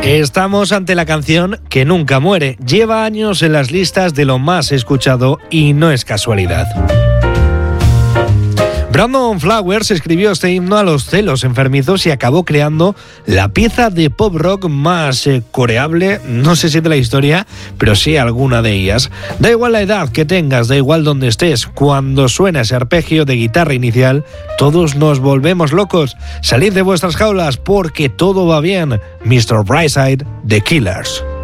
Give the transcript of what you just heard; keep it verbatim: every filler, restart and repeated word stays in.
Estamos ante la canción que nunca muere. Lleva años en las listas de lo más escuchado y no es casualidad. Brandon Flowers escribió este himno a los celos enfermizos y acabó creando la pieza de pop rock más eh, coreable, no sé si de la historia, pero sí alguna de ellas. Da igual la edad que tengas, da igual donde estés, cuando suena ese arpegio de guitarra inicial, todos nos volvemos locos. Salid de vuestras jaulas porque todo va bien. mister Brightside, The Killers.